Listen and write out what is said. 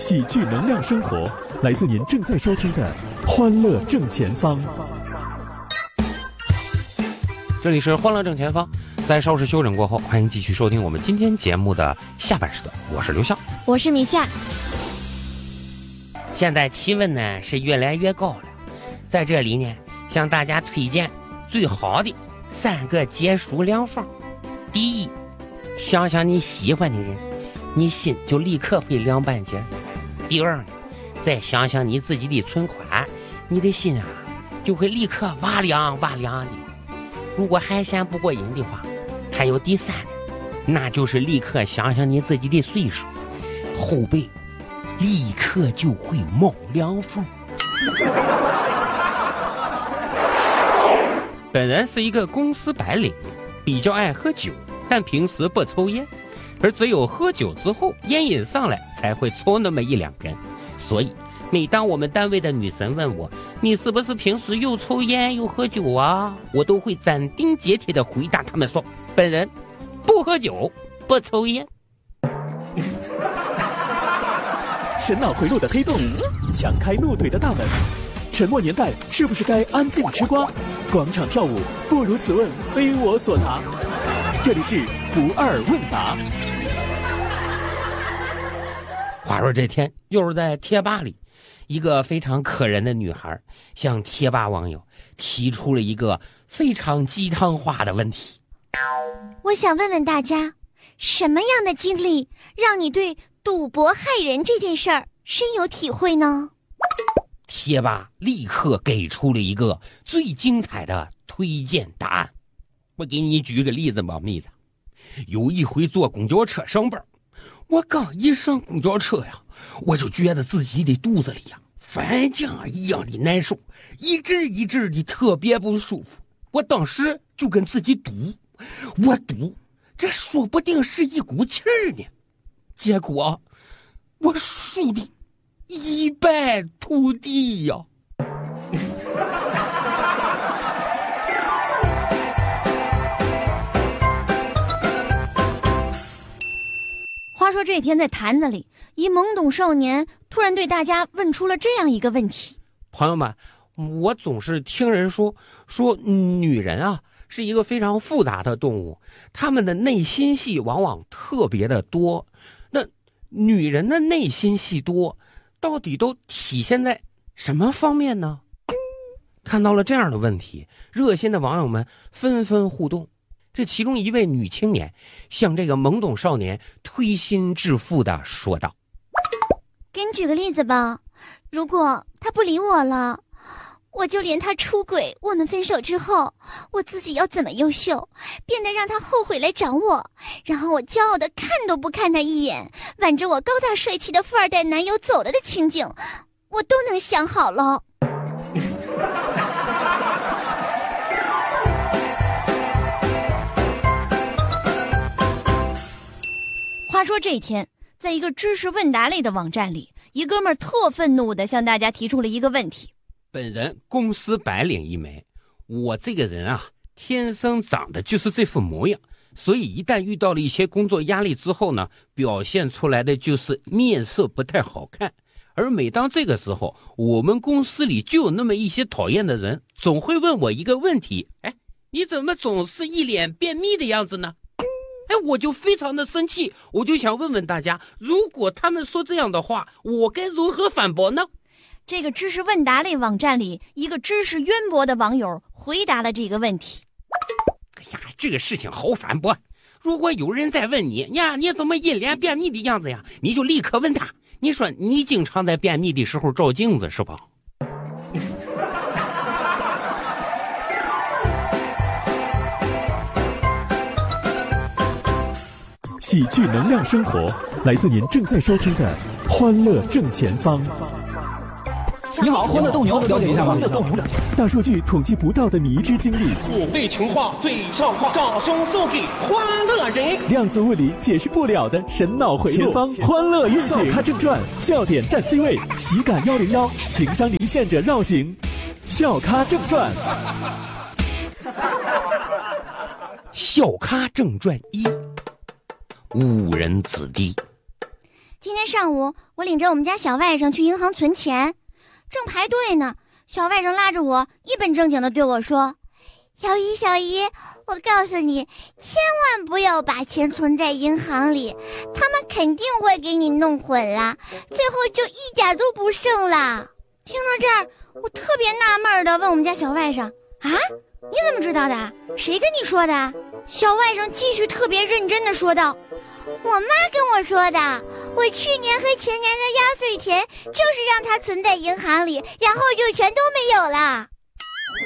喜剧能量生活，来自您正在收听的《欢乐正前方》。 这里是《欢乐正前方》，在稍事休整过后，欢迎继续收听我们今天节目的下半时段。我是刘笑， 我是米夏。 现在气温呢是越来越高了，在这里呢，向大家推荐最好的3个解暑良方。第一，想想你喜欢的人，你心就立刻会凉半截。第二呢，再想想你自己的存款，你的心啊就会立刻哇凉哇凉的。如果还嫌不过瘾的话，还有第3呢，那就是立刻想想你自己的岁数，后背立刻就会冒凉风。本人是一个公司白领，比较爱喝酒，但平时不抽烟，而只有喝酒之后烟瘾上来才会抽那么1-2根。所以每当我们单位的女神问我，你是不是平时又抽烟又喝酒啊，我都会斩钉截铁地回答他们说，本人不喝酒不抽烟。 神脑回路的黑洞，强开怒怼的大门，沉默年代是不是该安静吃瓜？广场跳舞不如此问非我所答。这里是不二问答。 话说这天又是在贴吧里，一个非常可人的女孩向贴吧网友提出了一个非常鸡汤化的问题。 我想问问大家，什么样的经历让你对赌博害人这件事儿深有体会呢？ 贴吧立刻给出了一个最精彩的推荐答案。我给你举个例子吧，妹子。有一回坐公交车上班，我刚一上公交车呀，我就觉得自己的肚子里呀翻浆一样的难受，一阵一阵的特别不舒服。我当时就跟自己赌，我赌这说不定是一股气儿呢。结果我输的一败涂地呀。 话说这天在坛子里，一懵懂少年突然对大家问出了这样一个问题。 朋友们，我总是听人说女人啊是一个非常复杂的动物，她们的内心戏往往特别的多。那女人的内心戏多，到底都体现在什么方面呢？看到了这样的问题，热心的网友们纷纷互动。这其中一位女青年向这个懵懂少年推心置腹地说道， 给你举个例子吧，如果他不理我了，我就连他出轨，我们分手之后，我自己要怎么优秀，变得让他后悔来找我，然后我骄傲的看都不看他一眼，挽着我高大帅气的富二代男友走了的情景，我都能想好了。话说这一天，在一个知识问答类的网站里，一哥们儿特愤怒地向大家提出了一个问题。 本人公司白领一枚，我这个人啊，天生长得就是这副模样，所以一旦遇到了一些工作压力之后呢，表现出来的就是面色不太好看。而每当这个时候，我们公司里就有那么一些讨厌的人，总会问我一个问题，哎，你怎么总是一脸便秘的样子呢？哎，我就非常的生气，我就想问问大家，如果他们说这样的话，我该如何反驳呢？ 这个知识问答类网站里，一个知识渊博的网友回答了这个问题。 哎呀，这个事情好反驳。如果有人在问你呀，你怎么一脸便秘的样子呀，你就立刻问他，你说你经常在便秘的时候照镜子是吧？ 喜剧能量生活，来自您正在收听的《欢乐正前方》。 你好，欢乐斗牛，了解一下吗？ 大数据统计不到的迷之经历， 免费情话最上话，掌声送给欢乐人。 量子物理解释不了的神脑回路，前方欢乐运行，笑咖正传，笑点占 C 位，喜感101，情商离线者绕行，笑咖正传。 笑咖正传1，误人子弟。 今天上午我领着我们家小外甥去银行存钱，正排队呢，小外甥拉着我一本正经地对我说：小姨，我告诉你，千万不要把钱存在银行里，他们肯定会给你弄混了，最后就一点都不剩了。听到这儿，我特别纳闷地问我们家小外甥：啊，你怎么知道的？谁跟你说的？小外甥继续特别认真地说道：我妈跟我说的，我去年和前年的压岁钱就是让它存在银行里，然后就全都没有了。